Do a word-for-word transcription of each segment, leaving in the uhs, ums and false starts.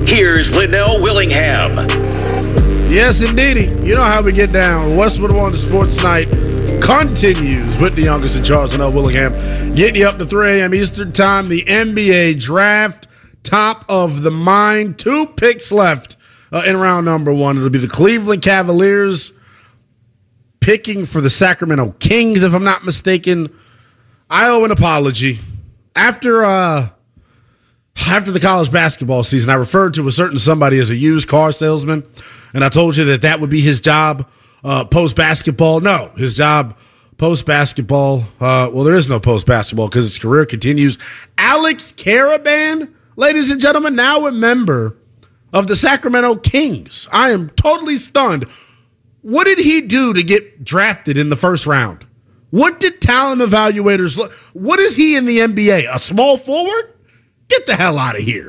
Here's Linnell Willingham. Yes, indeedy. You know how we get down. Westwood One Sports Night continues with the youngest and Charles Linnell Willingham. Getting you up to three a.m. Eastern Time. The N B A Draft, top of the mind. Two picks left uh, in round number one. It'll be the Cleveland Cavaliers picking for the Sacramento Kings, if I'm not mistaken. I owe an apology. After uh, after the college basketball season, I referred to a certain somebody as a used car salesman, and I told you that that would be his job uh, post-basketball. No, his job post-basketball, uh, well, there is no post-basketball because his career continues. Alex Caravan, ladies and gentlemen, now a member of the Sacramento Kings. I am totally stunned. What did he do to get drafted in the first round? What did talent evaluators look? What is he in the N B A? A small forward? Get the hell out of here.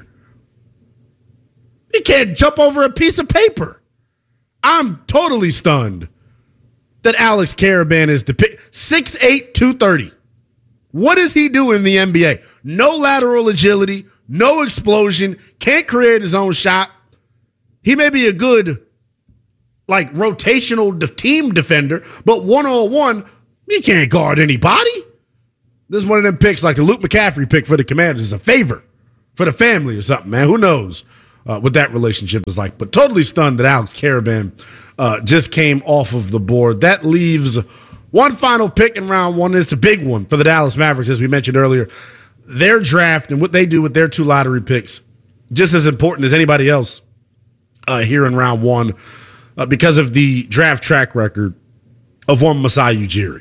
He can't jump over a piece of paper. I'm totally stunned that Alex Caravan is the pick. six eight, two thirty. What does he do in the N B A? No lateral agility, no explosion, can't create his own shot. He may be a good, like, rotational de- team defender, but one-on-one, he can't guard anybody. This is one of them picks, like the Luke McCaffrey pick for the Commanders, is a favor for the family or something, man. Who knows uh, what that relationship is like. But totally stunned that Alex Caravan uh, just came off of the board. That leaves one final pick in round one. It's a big one for the Dallas Mavericks, as we mentioned earlier. Their draft and what they do with their two lottery picks, just as important as anybody else uh, here in round one uh, because of the draft track record of one Masai Ujiri.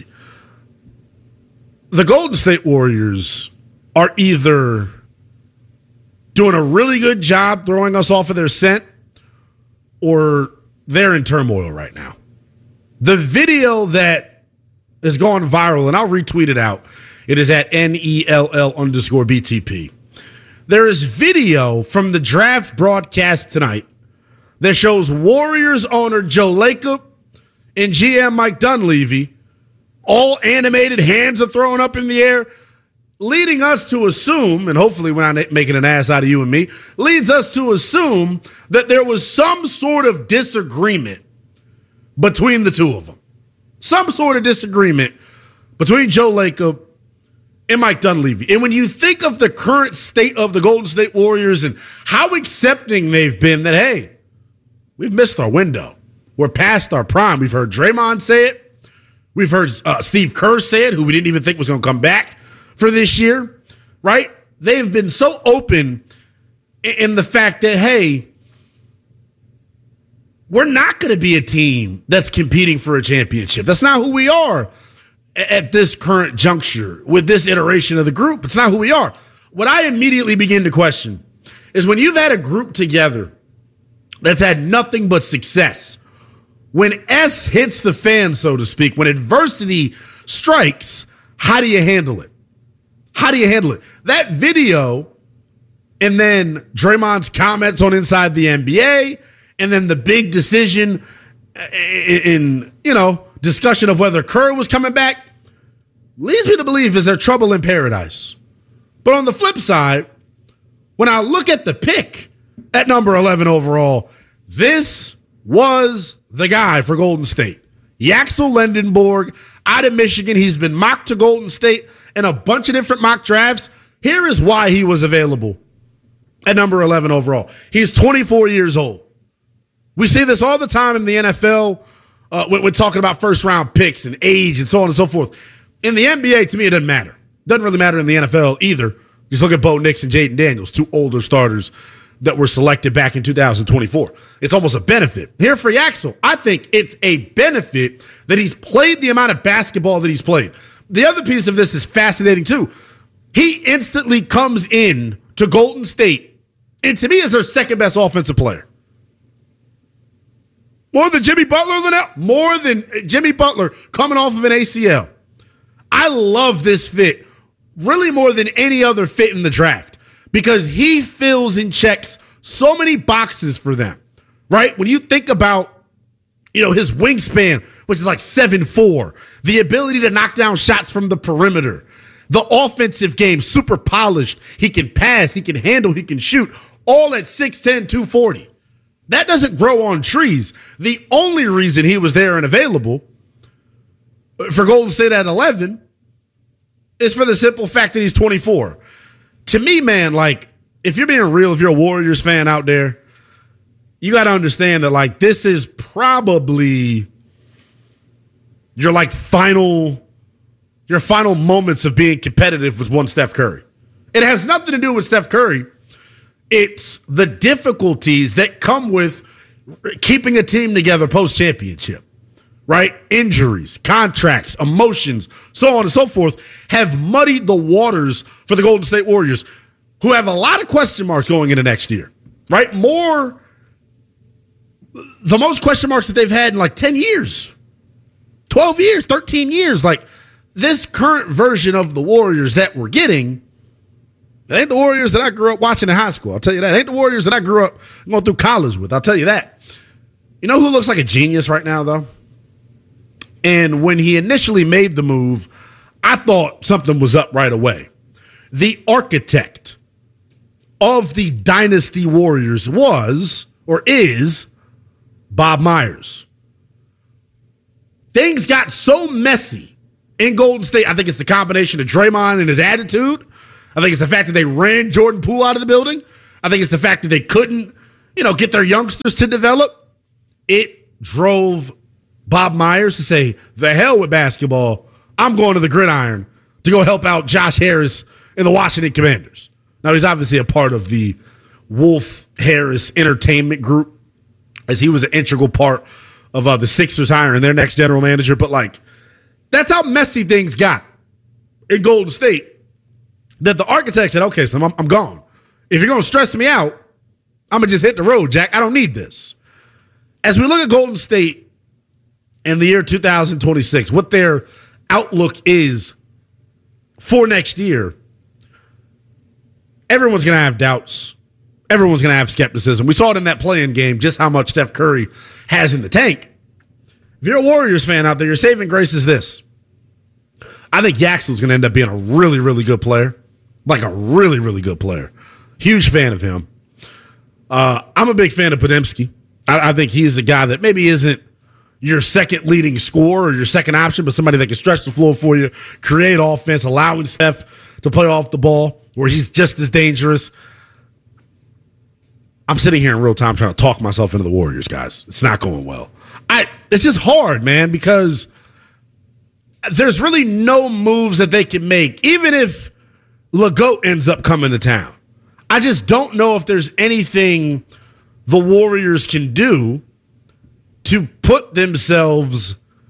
The Golden State Warriors are either doing a really good job throwing us off of their scent or they're in turmoil right now. The video that is going viral, and I'll retweet it out, it is at N E L L underscore B T P. There is video from the draft broadcast tonight that shows Warriors owner Joe Lacob and G M Mike Dunleavy, all animated, hands are thrown up in the air, leading us to assume, and hopefully we're not making an ass out of you and me, leads us to assume that there was some sort of disagreement between the two of them. Some sort of disagreement between Joe Lacob and Mike Dunleavy. And when you think of the current state of the Golden State Warriors and how accepting they've been that, hey, we've missed our window. We're past our prime. We've heard Draymond say it. We've heard uh, Steve Kerr say it, who we didn't even think was going to come back for this year, right? They've been so open in, in the fact that, hey, we're not going to be a team that's competing for a championship. That's not who we are at, at this current juncture with this iteration of the group. It's not who we are. What I immediately begin to question is when you've had a group together that's had nothing but success, when S hits the fan, so to speak, when adversity strikes, how do you handle it? How do you handle it? That video, and then Draymond's comments on Inside the N B A, and then the big decision in, in, you know, discussion of whether Kerr was coming back, leads me to believe is there trouble in paradise. But on the flip side, when I look at the pick at number eleven overall, this was the guy for Golden State. Yaxel Lendenborg out of Michigan. He's been mocked to Golden State in a bunch of different mock drafts. Here is why he was available at number eleven overall. He's twenty-four years old. We see this all the time in the N F L uh, when we're talking about first-round picks and age and so on and so forth. In the N B A, to me, it doesn't matter. Doesn't really matter in the N F L either. Just look at Bo Nix and Jaden Daniels, two older starters that were selected back in two thousand twenty-four. It's almost a benefit. Here for Yaxel, I think it's a benefit that he's played the amount of basketball that he's played. The other piece of this is fascinating, too. He instantly comes in to Golden State, and to me is their second-best offensive player. More than Jimmy Butler than that? More than Jimmy Butler coming off of an A C L. I love this fit, really more than any other fit in the draft, because he fills and checks so many boxes for them, right? When you think about, you know, his wingspan, which is like seven foot four, the ability to knock down shots from the perimeter, the offensive game, super polished. He can pass, he can handle, he can shoot. all at six ten, two forty. That doesn't grow on trees. The only reason he was there and available for Golden State at eleven is for the simple fact that he's twenty-four. To me, man, like, if you're being real, if you're a Warriors fan out there, you got to understand that, like, this is probably your, like, final, your final moments of being competitive with one Steph Curry. It has nothing to do with Steph Curry. It's the difficulties that come with keeping a team together post-championship, right? Injuries, contracts, emotions, so on and so forth have muddied the waters for the Golden State Warriors, who have a lot of question marks going into next year, right? More, the most question marks that they've had in like ten years, twelve years, thirteen years. Like, this current version of the Warriors that we're getting, it ain't the Warriors that I grew up watching in high school. I'll tell you that. It ain't the Warriors that I grew up going through college with. I'll tell you that. You know who looks like a genius right now, though? And when he initially made the move, I thought something was up right away. The architect of the Dynasty Warriors was, or is, Bob Myers. Things got so messy in Golden State. I think it's the combination of Draymond and his attitude. I think it's the fact that they ran Jordan Poole out of the building. I think it's the fact that they couldn't, you know, get their youngsters to develop. It drove Bob Myers to say, the hell with basketball. I'm going to the gridiron to go help out Josh Harris and the Washington Commanders. Now, he's obviously a part of the Wolf Harris Entertainment Group, as he was an integral part of uh, the Sixers hiring their next general manager. But, like, that's how messy things got in Golden State, that the architect said, okay, so I'm, I'm gone. If you're going to stress me out, I'm going to just hit the road, Jack. I don't need this. As we look at Golden State in the year two thousand twenty-six, what their outlook is for next year, everyone's going to have doubts. Everyone's going to have skepticism. We saw it in that play-in game, just how much Steph Curry has in the tank. If you're a Warriors fan out there, your saving grace is this. I think Yaxel's going to end up being a really, really good player. Like a really, really good player. Huge fan of him. Uh, I'm a big fan of Podziemski. I, I think he's a guy that maybe isn't your second leading scorer or your second option, but somebody that can stretch the floor for you, create offense, allowing Steph to play off the ball, where he's just as dangerous. I'm sitting here in real time trying to talk myself into the Warriors, guys. It's not going well. I. It's just hard, man, because there's really no moves that they can make, even if Legault ends up coming to town. I just don't know if there's anything the Warriors can do to put themselves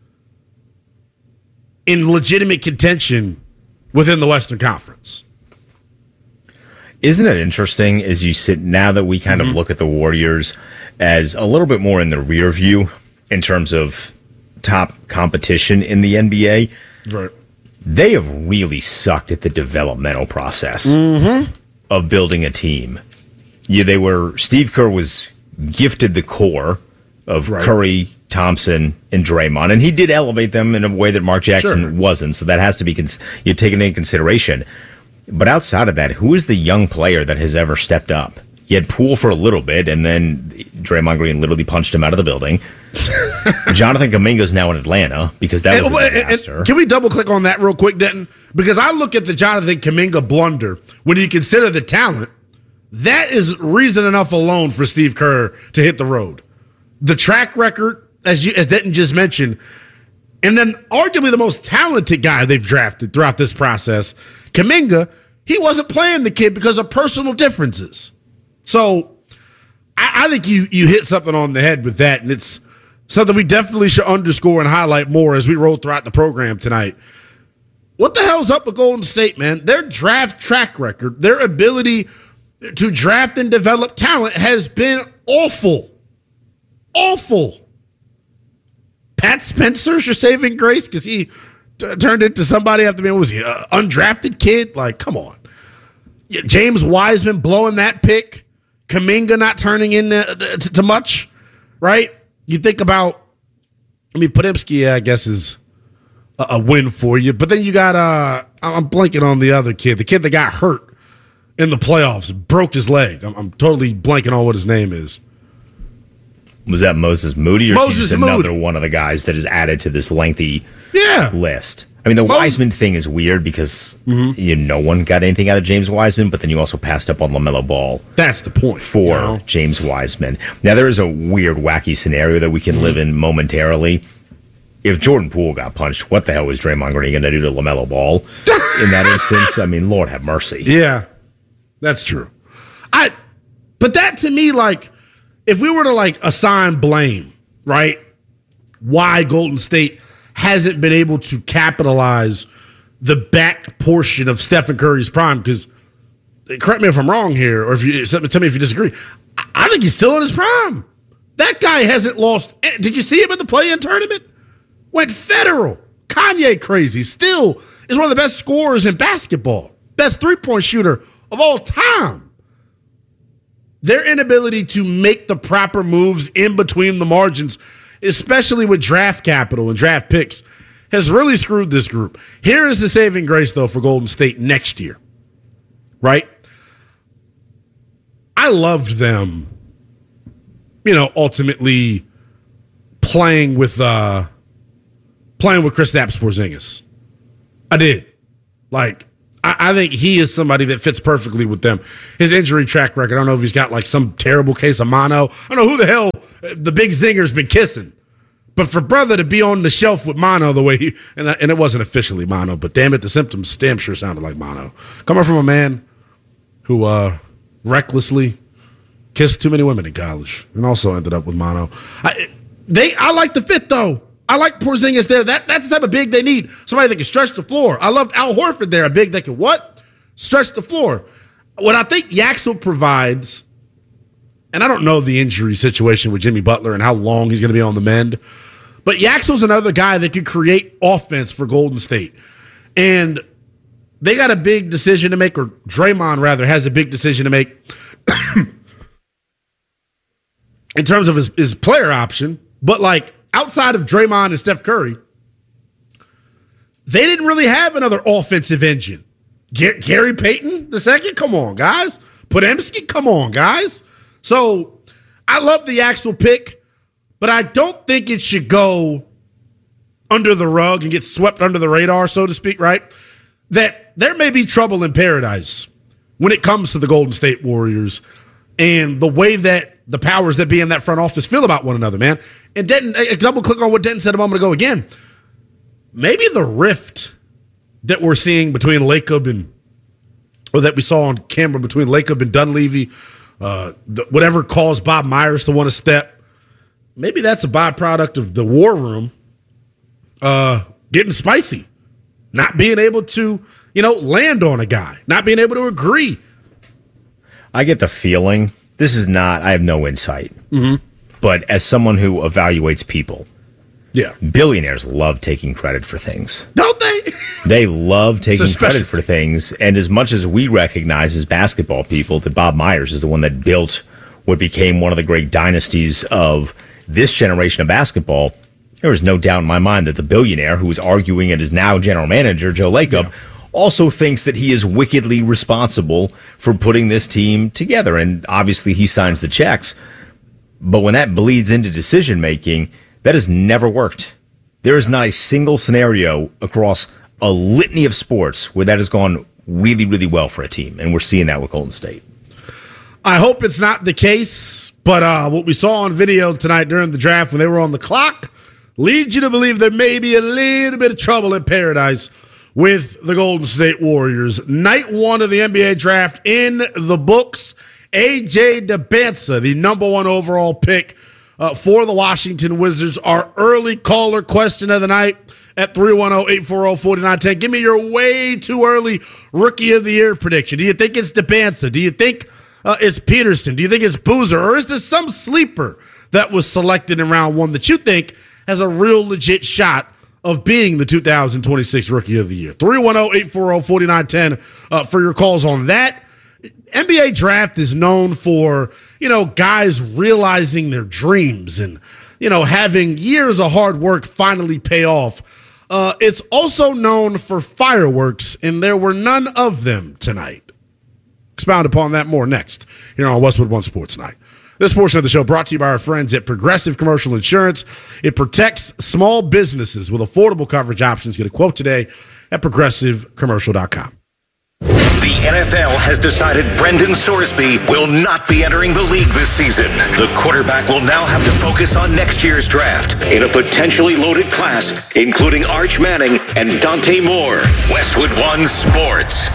in legitimate contention within the Western Conference. Isn't it interesting as you sit now that we kind mm-hmm. of look at the Warriors as a little bit more in the rear view in terms of top competition in the N B A? Right. They have really sucked at the developmental process mm-hmm. of building a team. Yeah, they were. Steve Kerr was gifted the core of right. Curry, Thompson, and Draymond, and he did elevate them in a way that Mark Jackson sure. wasn't. So that has to be cons- you taken into consideration. But outside of that, who is the young player that has ever stepped up? You had Poole for a little bit, and then Draymond Green literally punched him out of the building. Jonathan Kuminga's now in Atlanta because that was a disaster. And, and can we double-click on that real quick, Denton? Because I look at the Jonathan Kuminga blunder, when you consider the talent, that is reason enough alone for Steve Kerr to hit the road. The track record, as, you, as Denton just mentioned, and then arguably the most talented guy they've drafted throughout this process, Kuminga, he wasn't playing the kid because of personal differences. So I, I think you you hit something on the head with that, and it's something we definitely should underscore and highlight more as we roll throughout the program tonight. What the hell's up with Golden State, man? Their draft track record, their ability to draft and develop talent has been awful. Awful. Pat Spencer's your saving grace because he t- turned into somebody after me. Was he an undrafted kid? Like, come on. James Wiseman blowing that pick. Kuminga not turning in to, to, to much, right? You think about, I mean, Podziemski, I guess, is a, a win for you. But then you got, uh, I'm blanking on the other kid, the kid that got hurt in the playoffs, broke his leg. I'm, I'm totally blanking on what his name is. Was that Moses Moody, or Moses is he just Moody. another one of the guys that is added to this lengthy yeah. list? I mean, the Moses- Wiseman thing is weird because mm-hmm. you no one got anything out of James Wiseman, but then you also passed up on LaMelo Ball. That's the point. For you know? James Wiseman. Now, there is a weird, wacky scenario that we can mm-hmm. live in momentarily. If Jordan Poole got punched, what the hell was Draymond Green going to do to LaMelo Ball in that instance? I mean, Lord have mercy. Yeah, that's true. I, but that to me, like, if we were to like assign blame, right? Why Golden State hasn't been able to capitalize the back portion of Stephen Curry's prime, because correct me if I'm wrong here, or if you tell me if you disagree. I think he's still in his prime. That guy hasn't lost. Did you see him in the play-in tournament? Went federal. Kanye crazy. Still is one of the best scorers in basketball. Best three-point shooter of all time. Their inability to make the proper moves in between the margins, especially with draft capital and draft picks, has really screwed this group. Here is the saving grace, though, for Golden State next year. Right? I loved them, you know, ultimately playing with uh, playing with Kristaps Porzingis. I did. Like, I, I think he is somebody that fits perfectly with them. His injury track record, I don't know if he's got like some terrible case of mono. I don't know who the hell the big zinger's been kissing. But for brother to be on the shelf with mono the way he, and, and it wasn't officially mono, but damn it, the symptoms damn sure sounded like mono. Coming from a man who uh, recklessly kissed too many women in college and also ended up with mono. I, they, I like the fit, though. I like Porzingis there. That, that's the type of big they need. Somebody that can stretch the floor. I loved Al Horford there, a big that can what? Stretch the floor. What I think Yaxel provides, and I don't know the injury situation with Jimmy Butler and how long he's going to be on the mend, but Yaxel's another guy that could create offense for Golden State. And they got a big decision to make, or Draymond, rather, has a big decision to make in terms of his, his player option. But, like, outside of Draymond and Steph Curry, they didn't really have another offensive engine. G- Gary Payton the second? Come on, guys. Podziemski? Come on, guys. So, I love the actual pick, but I don't think it should go under the rug and get swept under the radar, so to speak, right? That there may be trouble in paradise when it comes to the Golden State Warriors and the way that the powers that be in that front office feel about one another, man. And Denton, double click on what Denton said a moment ago again. Maybe the rift that we're seeing between Lacob and, or that we saw on camera between Lacob and Dunleavy, uh, the, whatever caused Bob Myers to want to step, maybe that's a byproduct of the war room uh, getting spicy, not being able to, you know, land on a guy, not being able to agree. I get the feeling, this is not, I have no insight, mm-hmm. but as someone who evaluates people, yeah, billionaires love taking credit for things. Don't they? They love taking credit for things. And as much as we recognize as basketball people that Bob Myers is the one that built what became one of the great dynasties of this generation of basketball, there is no doubt in my mind that the billionaire who is arguing and is now general manager, Joe Lacob, yeah. also thinks that he is wickedly responsible for putting this team together. And obviously he signs the checks. But when that bleeds into decision making, that has never worked. There is not a single scenario across a litany of sports where that has gone really, really well for a team. And we're seeing that with Golden State. I hope it's not the case, but uh, what we saw on video tonight during the draft when they were on the clock leads you to believe there may be a little bit of trouble in paradise with the Golden State Warriors. Night one of the N B A draft in the books. A J Dybantsa, the number one overall pick uh, for the Washington Wizards. Our early caller question of the night at three one zero, eight four zero, four nine one zero. Give me your way too early Rookie of the Year prediction. Do you think it's Dybantsa? Do you think uh, it's Peterson? Do you think it's Boozer? Or is there some sleeper that was selected in round one that you think has a real legit shot of being the two thousand twenty-six Rookie of the Year? three one zero, eight four zero, four nine one zero uh, for your calls on that. N B A draft is known for, you know, guys realizing their dreams and, you know, having years of hard work finally pay off. Uh, it's also known for fireworks, and there were none of them tonight. Expound upon that more next here on Westwood One Sports Night. This portion of the show brought to you by our friends at Progressive Commercial Insurance. It protects small businesses with affordable coverage options. Get a quote today at progressive commercial dot com. The N F L has decided Brendan Sorsby will not be entering the league this season. The quarterback will now have to focus on next year's draft in a potentially loaded class, including Arch Manning and Dante Moore. Westwood One Sports.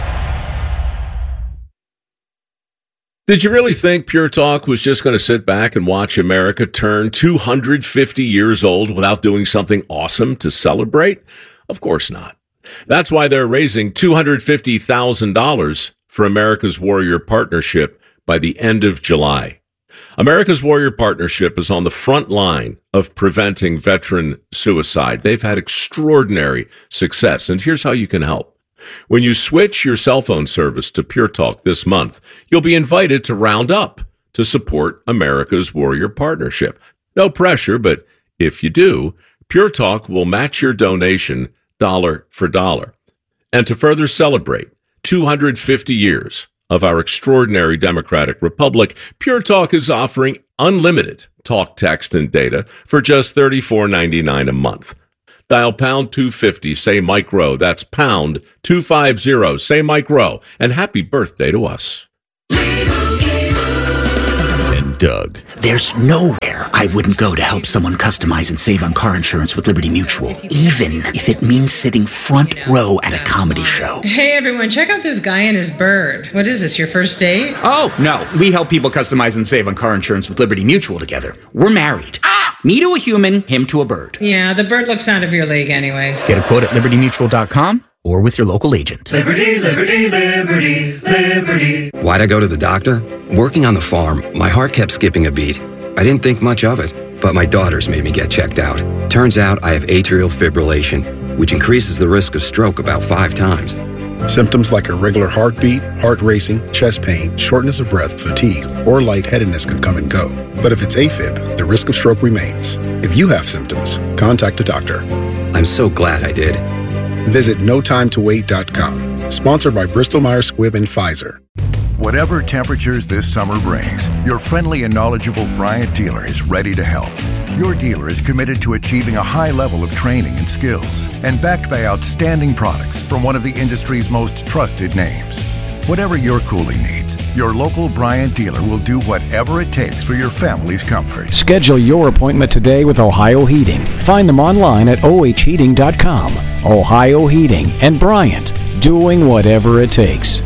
Did you really think Pure Talk was just going to sit back and watch America turn two hundred fifty years old without doing something awesome to celebrate? Of course not. That's why they're raising two hundred fifty thousand dollars for America's Warrior Partnership by the end of July. America's Warrior Partnership is on the front line of preventing veteran suicide. They've had extraordinary success, and here's how you can help. When you switch your cell phone service to Pure Talk this month, you'll be invited to round up to support America's Warrior Partnership. No pressure, but if you do, Pure Talk will match your donation dollar for dollar. And to further celebrate two hundred fifty years of our extraordinary democratic republic, Pure Talk is offering unlimited talk, text, and data for just thirty-four ninety-nine a month. Dial pound two fifty, say Mike Rowe. That's pound two fifty, say Mike Rowe. And happy birthday to us. And Doug. There's nowhere I wouldn't go to help someone customize and save on car insurance with Liberty Mutual, even if it means sitting front row at a comedy show. Hey everyone, check out this guy and his bird. What is this, your first date? Oh, no. We help people customize and save on car insurance with Liberty Mutual together. We're married. Ah! Me to a human, him to a bird. Yeah, the bird looks out of your league anyways. Get a quote at liberty mutual dot com or with your local agent. Liberty, liberty, liberty, liberty. Why'd I go to the doctor? Working on the farm, my heart kept skipping a beat. I didn't think much of it, but my daughters made me get checked out. Turns out I have atrial fibrillation, which increases the risk of stroke about five times. Symptoms like irregular heartbeat, heart racing, chest pain, shortness of breath, fatigue, or lightheadedness can come and go. But if it's AFib, the risk of stroke remains. If you have symptoms, contact a doctor. I'm so glad I did. Visit no time to wait dot com. Sponsored by Bristol Myers Squibb and Pfizer. Whatever temperatures this summer brings, your friendly and knowledgeable Bryant dealer is ready to help. Your dealer is committed to achieving a high level of training and skills and backed by outstanding products from one of the industry's most trusted names. Whatever your cooling needs, your local Bryant dealer will do whatever it takes for your family's comfort. Schedule your appointment today with Ohio Heating. Find them online at O H heating dot com. Ohio Heating and Bryant, doing whatever it takes.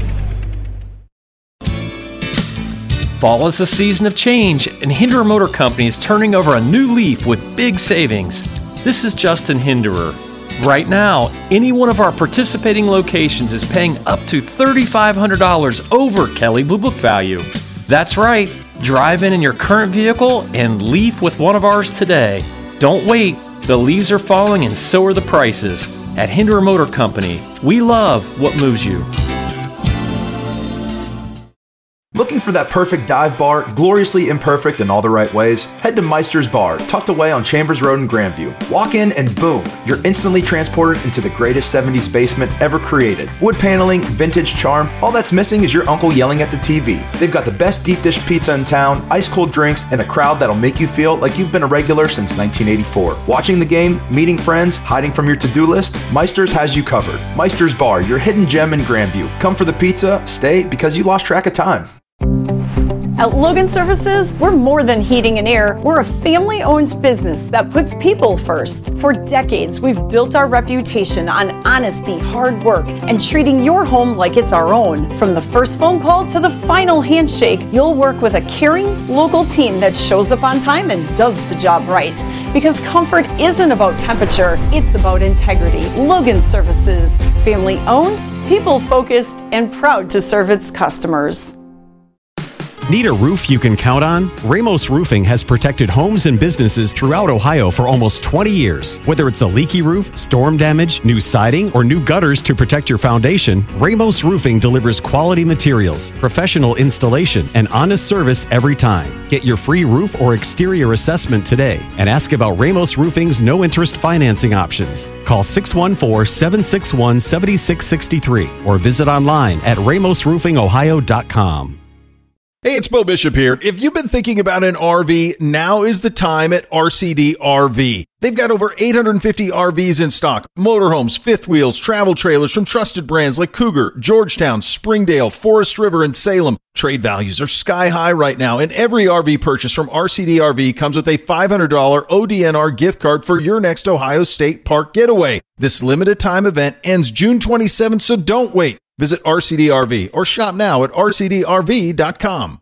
Fall is a season of change, and Hinderer Motor Company is turning over a new leaf with big savings. This is Justin Hinderer. Right now, any one of our participating locations is paying up to three thousand five hundred dollars over Kelley Blue Book value. That's right. Drive in in your current vehicle and leaf with one of ours today. Don't wait. The leaves are falling and so are the prices. At Hinderer Motor Company, we love what moves you. Looking for that perfect dive bar, gloriously imperfect in all the right ways? Head to Meister's Bar, tucked away on Chambers Road in Grandview. Walk in and boom, you're instantly transported into the greatest seventies basement ever created. Wood paneling, vintage charm, all that's missing is your uncle yelling at the T V. They've got the best deep dish pizza in town, ice cold drinks, and a crowd that'll make you feel like you've been a regular since nineteen eighty-four. Watching the game, meeting friends, hiding from your to-do list, Meister's has you covered. Meister's Bar, your hidden gem in Grandview. Come for the pizza, stay because you lost track of time. At Logan Services, we're more than heating and air. We're a family-owned business that puts people first. For decades, we've built our reputation on honesty, hard work, and treating your home like it's our own. From the first phone call to the final handshake, you'll work with a caring, local team that shows up on time and does the job right. Because comfort isn't about temperature, it's about integrity. Logan Services, family-owned, people-focused, and proud to serve its customers. Need a roof you can count on? Ramos Roofing has protected homes and businesses throughout Ohio for almost twenty years. Whether it's a leaky roof, storm damage, new siding, or new gutters to protect your foundation, Ramos Roofing delivers quality materials, professional installation, and honest service every time. Get your free roof or exterior assessment today and ask about Ramos Roofing's no-interest financing options. Call six one four, seven six one, seven six six three or visit online at ramos roofing ohio dot com. Hey, it's Bo Bishop here. If you've been thinking about an R V, now is the time at R C D R V. They've got over eight hundred fifty R Vs in stock. Motorhomes, fifth wheels, travel trailers from trusted brands like Cougar, Georgetown, Springdale, Forest River, and Salem. Trade values are sky high right now, and every R V purchase from R C D R V comes with a five hundred dollars O D N R gift card for your next Ohio State Park getaway. This limited time event ends June twenty-seventh, so don't wait. Visit R C D R V or shop now at r c d r v dot com.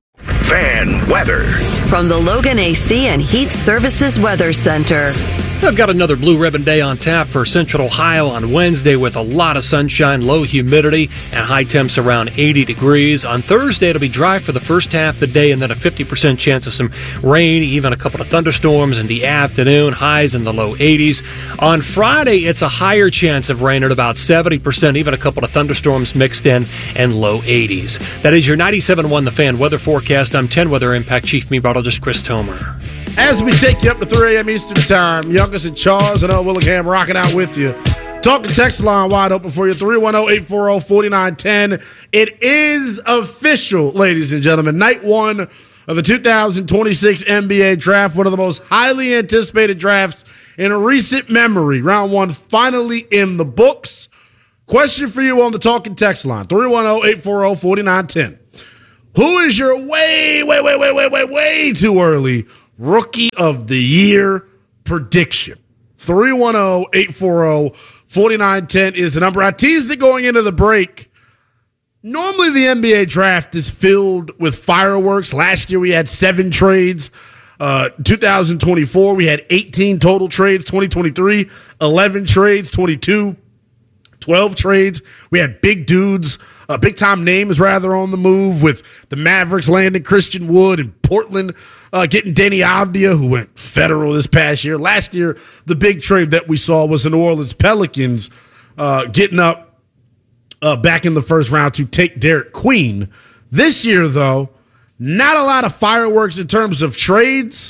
Fan weather from the Logan A C and Heat Services Weather Center. I've got another blue ribbon day on tap for Central Ohio on Wednesday with a lot of sunshine, low humidity, and high temps around eighty degrees. On Thursday, it'll be dry for the first half of the day and then a fifty percent chance of some rain, even a couple of thunderstorms in the afternoon, highs in the low eighties. On Friday, it's a higher chance of rain at about seventy percent, even a couple of thunderstorms mixed in, and low eighties. That is your ninety-seven point one The Fan weather forecast. I'm ten Weather Impact Chief Meteorologist Chris Tomer. As we take you up to three a.m. Eastern Time, Youngest and Charles and L. Willingham rocking out with you. Talking text line wide open for you, three one zero, eight four zero, four nine one zero. It is official, ladies and gentlemen. Night one of the two thousand twenty-six N B A Draft, one of the most highly anticipated drafts in recent memory. Round one finally in the books. Question for you on the talking text line, three one zero, eight four zero, four nine one zero. Who is your way, way, way, way, way, way, way too early Rookie of the Year prediction? three one zero, eight four zero, four nine one zero is the number. I teased it going into the break. Normally the N B A draft is filled with fireworks. Last year we had seven trades. Uh, two thousand twenty-four we had eighteen total trades. twenty twenty-three, eleven trades. twenty-two, twelve trades. We had big dudes, uh, big-time names rather, on the move, with the Mavericks landing Christian Wood and Portland Uh, getting Deni Avdija, who went federal this past year. Last year, the big trade that we saw was the New Orleans Pelicans uh, getting up uh, back in the first round to take Derek Queen. This year, though, not a lot of fireworks in terms of trades.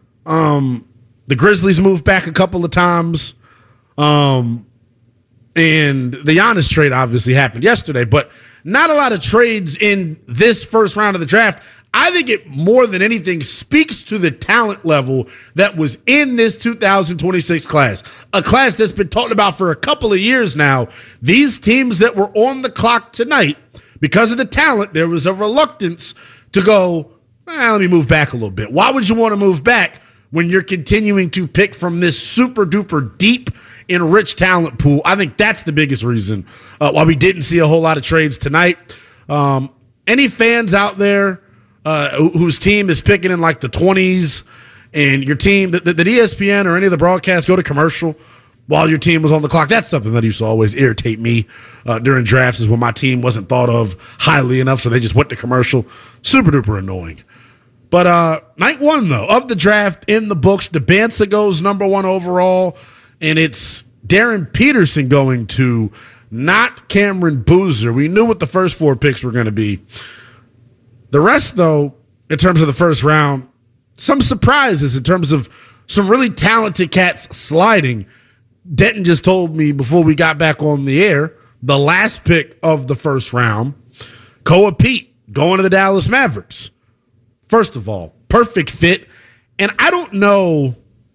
Um, the Grizzlies moved back a couple of times. Um, and the Giannis trade obviously happened yesterday, but not a lot of trades in this first round of the draft. I think it, more than anything, speaks to the talent level that was in this two thousand twenty-six class, a class that's been talked about for a couple of years now. These teams that were on the clock tonight, because of the talent, there was a reluctance to go, eh, let me move back a little bit. Why would you want to move back when you're continuing to pick from this super-duper deep and rich talent pool? I think that's the biggest reason uh, why we didn't see a whole lot of trades tonight. Um, any fans out there Uh, whose team is picking in like the twenties, and your team, did, did E S P N or any of the broadcasts go to commercial while your team was on the clock? That's something that used to always irritate me uh, during drafts, is when my team wasn't thought of highly enough, so they just went to commercial. Super duper annoying. But uh, night one, though, of the draft in the books. DeBansa goes number one overall, and it's Darren Peterson going to, not Cameron Boozer. We knew what the first four picks were going to be. The rest, though, in terms of the first round, some surprises in terms of some really talented cats sliding. Denton just told me before we got back on the air, the last pick of the first round, Koa Pete going to the Dallas Mavericks. First of all, perfect fit. And I don't know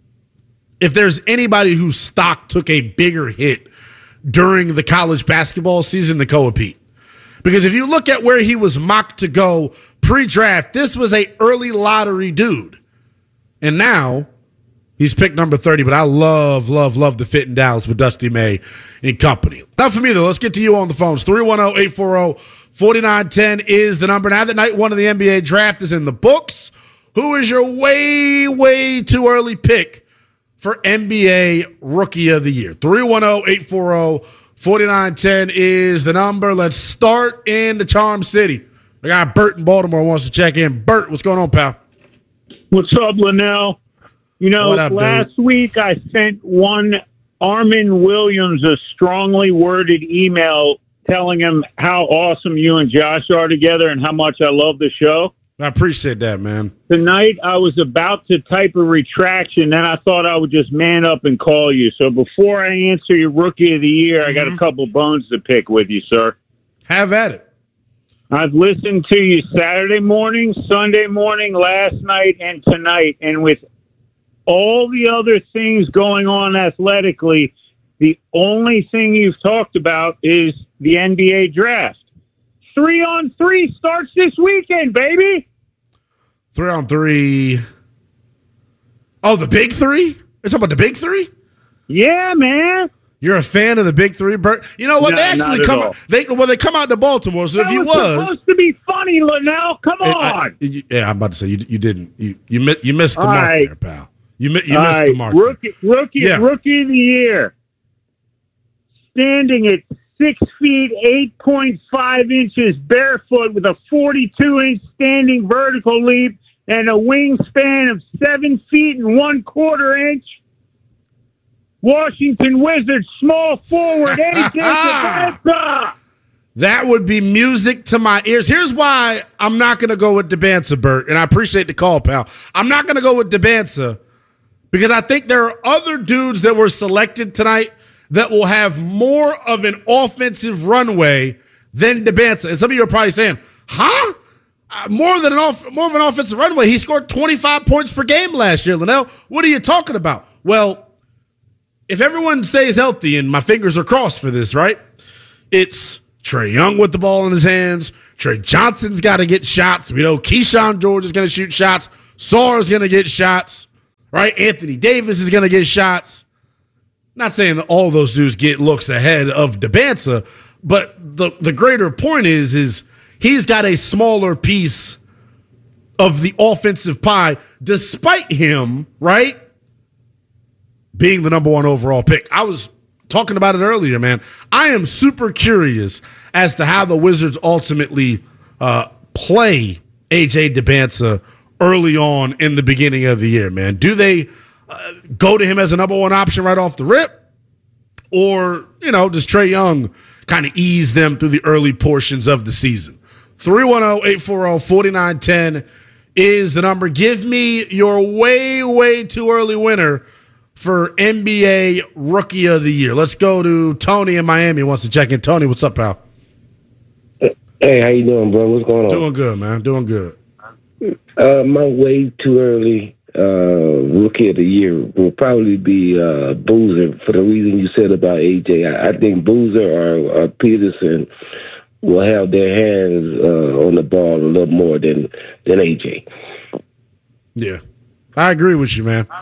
if there's anybody whose stock took a bigger hit during the college basketball season than Koa Pete. Because if you look at where he was mocked to go pre-draft, this was a early lottery dude. And now he's picked number thirty, but I love, love, love the fit in Dallas with Dusty May and company. Not for me, though. Let's get to you on the phones. three one zero, eight four zero, four nine one zero is the number. Now that night one of the N B A draft is in the books, who is your way, way too early pick for N B A Rookie of the Year? three one zero, eight four zero, four nine one zero is the number. Let's start in the Charm City. The guy Bert in Baltimore wants to check in. Bert, what's going on, pal? What's up, Linnell? You know, up, last dude? week I sent one Armin Williams a strongly worded email telling him how awesome you and Josh are together and how much I love the show. I appreciate that, man. Tonight I was about to type a retraction, then I thought I would just man up and call you. So before I answer your Rookie of the Year, mm-hmm. I got a couple bones to pick with you, sir. Have at it. I've listened to you Saturday morning, Sunday morning, last night, and tonight. And with all the other things going on athletically, the only thing you've talked about is the N B A draft. Three on three starts this weekend, baby. Three on three. Oh, the big three? You're talking about the big three? Yeah, man. You're a fan of the big three, Bert? You know what? No, they actually come. All. They well, they come out to Baltimore. So that if you was, was supposed to be funny, Linnell. Come it, on. I, you, yeah, I'm about to say you. You didn't. You you, mi- you missed the all mark right. there, pal. You, mi- you all missed right. the mark. Rookie, rookie, yeah. rookie of the year, standing at six feet eight point five inches barefoot with a forty-two inch standing vertical leap and a wingspan of seven feet and one quarter inch. Washington Wizards small forward A J Dybantsa. That would be music to my ears. Here's why I'm not going to go with Dybantsa, Bert, and I appreciate the call, pal. I'm not going to go with Dybantsa because I think there are other dudes that were selected tonight that will have more of an offensive runway than Dybantsa. And some of you are probably saying, huh? Uh, more than an off, more of an offensive runway. He scored twenty-five points per game last year, Linnell. What are you talking about? Well, if everyone stays healthy, and my fingers are crossed for this, right? It's Trae Young with the ball in his hands. Trey Johnson's got to get shots. We know Keyshawn George is going to shoot shots. Sarr's going to get shots, right? Anthony Davis is going to get shots. Not saying that all those dudes get looks ahead of Dybantsa, but the, the greater point is, is he's got a smaller piece of the offensive pie, despite him, right, being the number one overall pick. I was talking about it earlier, man. I am super curious as to how the Wizards ultimately uh, play A J Dybantsa early on in the beginning of the year, man. Do they uh, go to him as a number one option right off the rip? Or, you know, does Trae Young kind of ease them through the early portions of the season? three one zero, eight four zero, four nine one zero is the number. Give me your way, way too early winner for N B A Rookie of the Year. Let's go to Tony in Miami. Wants to check in. Tony, what's up, pal? Hey, how you doing, bro? What's going on? Doing good, man. Doing good. Uh, my way too early uh, Rookie of the Year will probably be uh, Boozer for the reason you said about A J. I, I think Boozer or, or Peterson will have their hands uh, on the ball a little more than than A J. Yeah, I agree with you, man.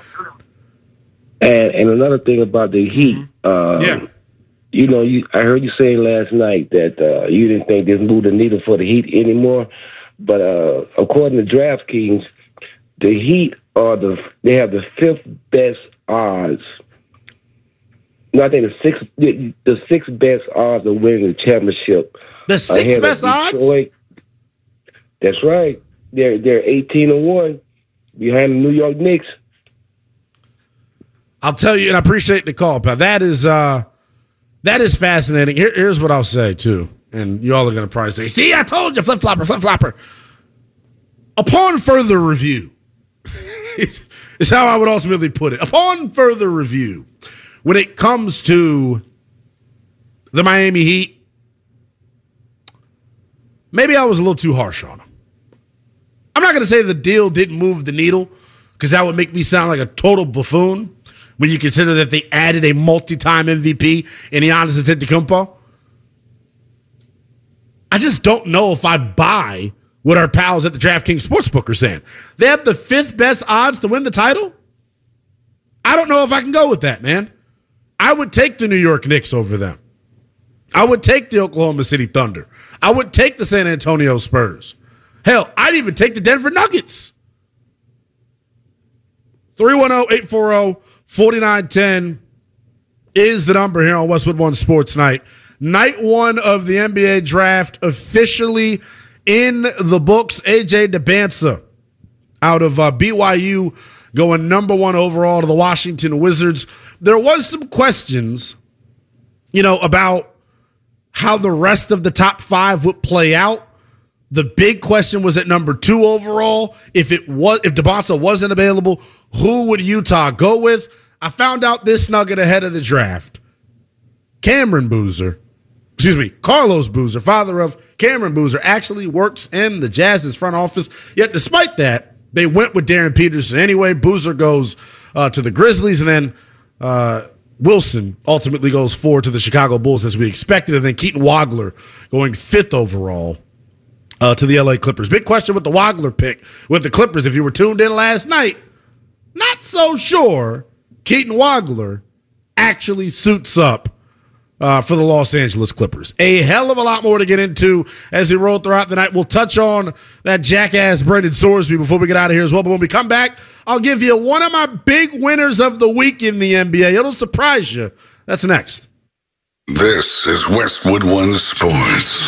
And and another thing about the Heat, uh, yeah, you know, you I heard you saying last night that uh, you didn't think this moved the needle for the Heat anymore, but uh, according to DraftKings, the Heat are the they have the fifth best odds. No, I think the sixth the, the sixth best odds of winning the championship. The sixth best odds? That's right. They're they're eighteen and one behind the New York Knicks. I'll tell you, and I appreciate the call, pal. That is uh, that is fascinating. Here, here's what I'll say too, and y'all are going to probably say, "See, I told you, flip flopper, flip flopper." Upon further review, is, is how I would ultimately put it. Upon further review, when it comes to the Miami Heat, maybe I was a little too harsh on them. I'm not going to say the deal didn't move the needle, because that would make me sound like a total buffoon when you consider that they added a multi-time M V P in Giannis Antetokounmpo. I just don't know if I buy what our pals at the DraftKings Sportsbook are saying. They have the fifth best odds to win the title? I don't know if I can go with that, man. I would take the New York Knicks over them. I would take the Oklahoma City Thunder. I would take the San Antonio Spurs. Hell, I'd even take the Denver Nuggets. three one zero, eight four zero, four nine one zero is the number here on Westwood One Sports Night. Night one of the N B A draft officially in the books. A J Dybantsa out of uh, B Y U going number one overall to the Washington Wizards. There was some questions, you know, about how the rest of the top five would play out. The big question was at number two overall. If it was, if Dybantsa wasn't available, who would Utah go with? I found out this nugget ahead of the draft. Cameron Boozer, excuse me, Carlos Boozer, father of Cameron Boozer, actually works in the Jazz's front office. Yet despite that, they went with Darren Peterson anyway. Boozer goes uh, to the Grizzlies, and then uh, Wilson ultimately goes forward to the Chicago Bulls as we expected, and then Keaton Wagler going fifth overall uh, to the L A Clippers. Big question with the Wagler pick with the Clippers. If you were tuned in last night, not so sure Keaton Wagler actually suits up Uh, for the Los Angeles Clippers. A hell of a lot more to get into as we roll throughout the night. We'll touch on that jackass Brendan Sorsby before we get out of here as well. But when we come back, I'll give you one of my big winners of the week in the N B A. It'll surprise you. That's next. This is Westwood One Sports.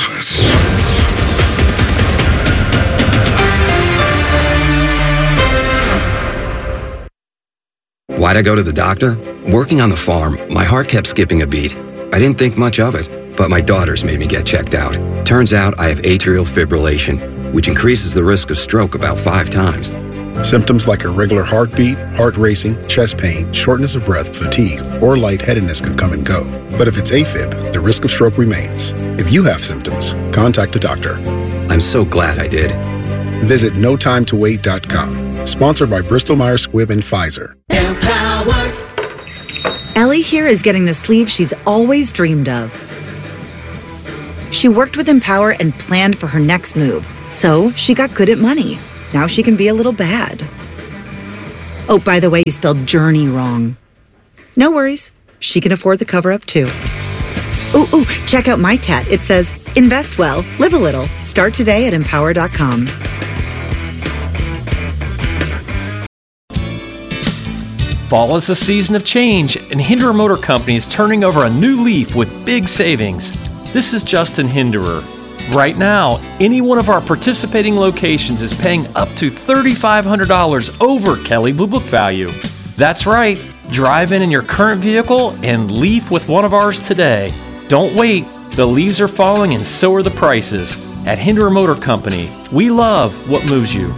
Why'd I go to the doctor? Working on the farm, my heart kept skipping a beat. I didn't think much of it, but my daughters made me get checked out. Turns out I have atrial fibrillation, which increases the risk of stroke about five times. Symptoms like irregular heartbeat, heart racing, chest pain, shortness of breath, fatigue, or lightheadedness can come and go. But if it's AFib, the risk of stroke remains. If you have symptoms, contact a doctor. I'm so glad I did. Visit no time to wait dot com. Sponsored by Bristol Myers Squibb and Pfizer. Empower. Ellie here is getting the sleeve she's always dreamed of. She worked with Empower and planned for her next move, so she got good at money. Now she can be a little bad. Oh, by the way, you spelled journey wrong. No worries. She can afford the cover-up, too. Ooh, ooh, check out my tat. It says, invest well, live a little. Start today at empower dot com. Fall is a season of change, and Hinderer Motor Company is turning over a new leaf with big savings. This is Justin Hinderer. Right now, any one of our participating locations is paying up to three thousand five hundred dollars over Kelley Blue Book value. That's right. Drive in in your current vehicle and leaf with one of ours today. Don't wait. The leaves are falling and so are the prices. At Hinderer Motor Company, we love what moves you.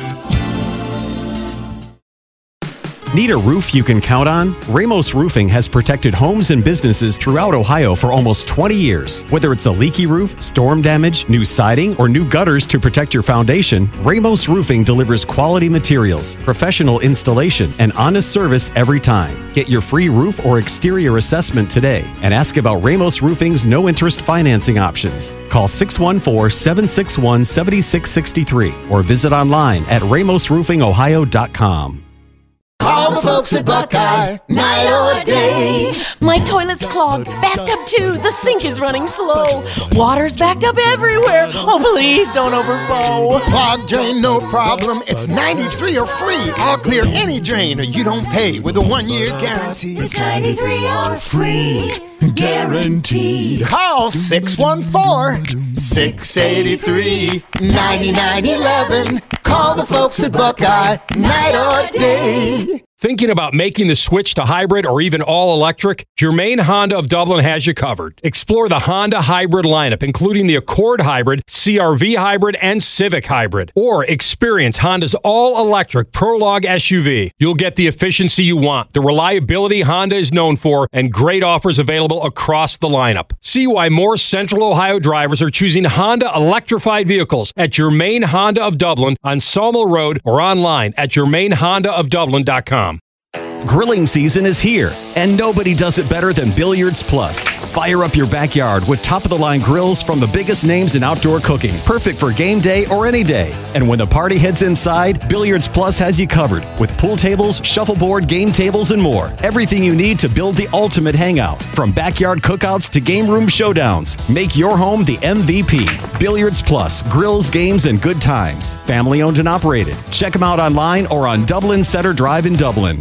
Need a roof you can count on? Ramos Roofing has protected homes and businesses throughout Ohio for almost twenty years. Whether it's a leaky roof, storm damage, new siding, or new gutters to protect your foundation, Ramos Roofing delivers quality materials, professional installation, and honest service every time. Get your free roof or exterior assessment today and ask about Ramos Roofing's no-interest financing options. Call six one four, seven six one, seven six six three or visit online at ramos roofing ohio dot com. Call the folks at Buckeye, night or day. My toilet's clogged, backed up too. The sink is running slow. Water's backed up everywhere. Oh, please don't overflow. Clogged drain, no problem. It's ninety-three or free. I'll clear any drain or you don't pay with a one-year guarantee. It's ninety-three or free. Guaranteed. Call six one four, six eight three, nine nine one one. Call the folks at Buckeye, night or day. Thinking about making the switch to hybrid or even all-electric? Germain Honda of Dublin has you covered. Explore the Honda hybrid lineup, including the Accord Hybrid, C R V Hybrid, and Civic Hybrid. Or experience Honda's all-electric Prologue S U V. You'll get the efficiency you want, the reliability Honda is known for, and great offers available across the lineup. See why more Central Ohio drivers are choosing Honda electrified vehicles at Germain Honda of Dublin on Sawmill Road or online at germain honda of dublin dot com. Grilling season is here, and nobody does it better than Billiards Plus. Fire up your backyard with top-of-the-line grills from the biggest names in outdoor cooking, perfect for game day or any day. And when the party heads inside, Billiards Plus has you covered with pool tables, shuffleboard, game tables, and more. Everything you need to build the ultimate hangout, from backyard cookouts to game room showdowns. Make your home the M V P. Billiards Plus, grills, games, and good times. Family owned and operated. Check them out online or on Dublin Center Drive in Dublin.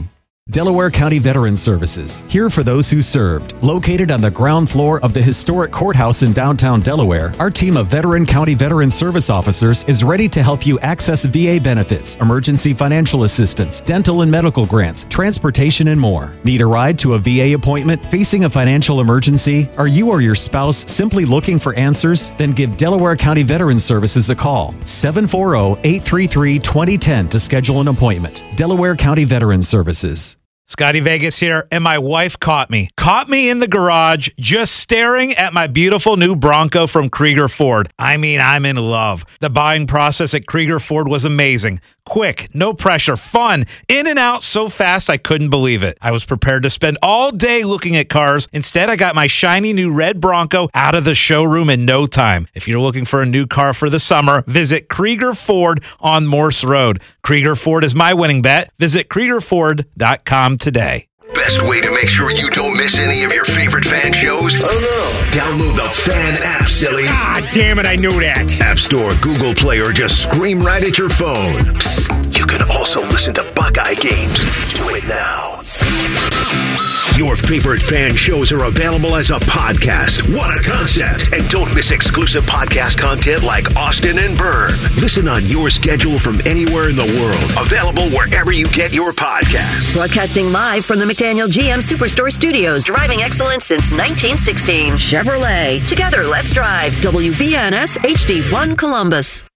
Delaware County Veterans Services, here for those who served. Located on the ground floor of the historic courthouse in downtown Delaware, our team of veteran county veteran service officers is ready to help you access V A benefits, emergency financial assistance, dental and medical grants, transportation, and more. Need a ride to a V A appointment? Facing a financial emergency? Are you or your spouse simply looking for answers? Then give Delaware County Veterans Services a call. seven four zero, eight three three, two zero one zero to schedule an appointment. Delaware County Veterans Services. Scotty Vegas here, and my wife caught me. Caught me in the garage just staring at my beautiful new Bronco from Krieger Ford. I mean, I'm in love. The buying process at Krieger Ford was amazing. Quick, no pressure, fun, in and out so fast I couldn't believe it. I was prepared to spend all day looking at cars. Instead, I got my shiny new red Bronco out of the showroom in no time. If you're looking for a new car for the summer, visit Krieger Ford on Morse Road. Krieger Ford is my winning bet. Visit Krieger Ford dot com today. Best way to make sure you don't miss any of your favorite fan shows? Oh no. Download the Fan app, silly. Ah, damn it, I knew that. App Store, Google Play, or just scream right at your phone. Psst, you can also listen to Buckeye games. Do it now. Your favorite fan shows are available as a podcast. What a concept. And don't miss exclusive podcast content like Austin and Byrne. Listen on your schedule from anywhere in the world. Available wherever you get your podcast. Broadcasting live from the McDaniel G M Superstore Studios. Driving excellence since nineteen sixteen. Chevrolet. Together, let's drive. W B N S H D one Columbus.